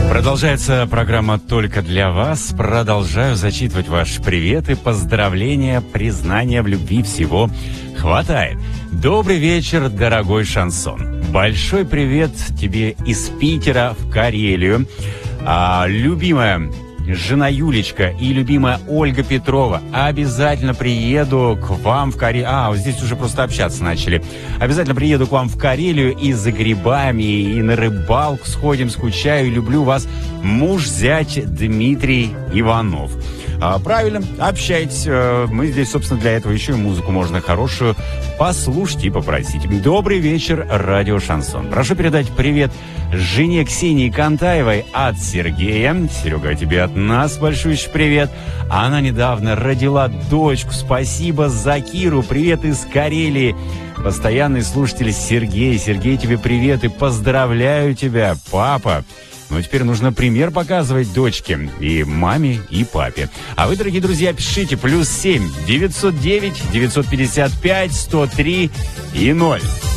Продолжается программа «Только для вас». Продолжаю зачитывать ваши приветы, поздравления, признания в любви, всего хватает. Добрый вечер, дорогой шансон. Большой привет тебе из Питера в Карелию. Любимая жена Юлечка и любимая Ольга Петрова. Обязательно приеду к вам в Карелию. Вот здесь уже просто общаться начали. Обязательно приеду к вам в Карелию и за грибами, и на рыбалку сходим, скучаю, люблю вас. Муж-зять Дмитрий Иванов. Правильно, общайтесь. Мы здесь, собственно, для этого еще и музыку можно хорошую послушать и попросить. Добрый вечер, радио Шансон. Прошу передать привет жене Ксении Кантаевой от Сергея. Серега, тебе от нас большущий привет. Она недавно родила дочку. Спасибо за Киру. Привет из Карелии. Постоянный слушатель Сергей. Сергей, тебе привет и поздравляю тебя, папа. Ну, теперь нужно пример показывать дочке, и маме, и папе. А вы, дорогие друзья, пишите +7 909 955 103 и 0.